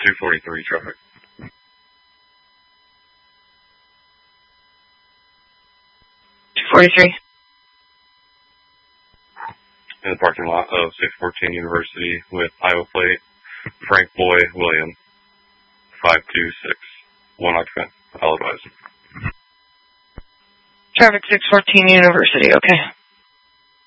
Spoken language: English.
243 traffic. .243. In the parking lot of 614 University with Iowa plate, Frank Boy William, 526, one occupant, all advised. Traffic 614 University, okay.